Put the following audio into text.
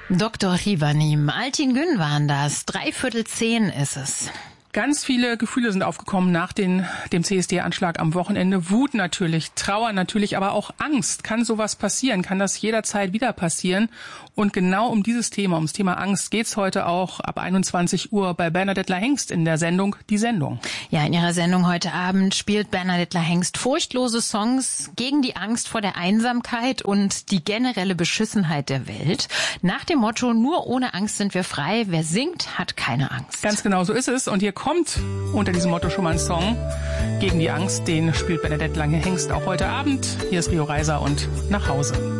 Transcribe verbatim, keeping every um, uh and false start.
Doktor Rivanim, Altin Gün waren das. Dreiviertel zehn ist es. Ganz viele Gefühle sind aufgekommen nach den, dem C S D-Anschlag am Wochenende. Wut natürlich, Trauer natürlich, aber auch Angst. Kann sowas passieren? Kann das jederzeit wieder passieren? Und genau um dieses Thema, ums Thema Angst, geht's heute auch ab einundzwanzig Uhr bei Bernadette Lahengst in der Sendung Die Sendung. Ja, in ihrer Sendung heute Abend spielt Bernadette Lahengst furchtlose Songs gegen die Angst vor der Einsamkeit und die generelle Beschissenheit der Welt. Nach dem Motto, nur ohne Angst sind wir frei. Wer singt, hat keine Angst. Ganz genau so ist es. Und hier kommt unter diesem Motto schon mal ein Song gegen die Angst. Den spielt Bernadette Lahengst auch heute Abend. Hier ist Rio Reiser und Nach Hause.